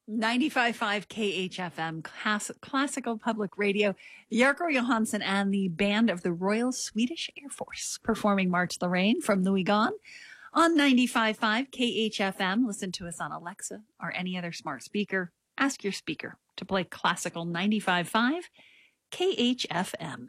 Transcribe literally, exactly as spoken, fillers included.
ninety-five point five K H F M, class- classical public radio. Jarkko Johansson and the band of the Royal Swedish Air Force performing March Lorraine from Louis Gone on ninety-five point five K H F M. Listen to us on Alexa or any other smart speaker. Ask your speaker to play classical ninety-five point five K H F M.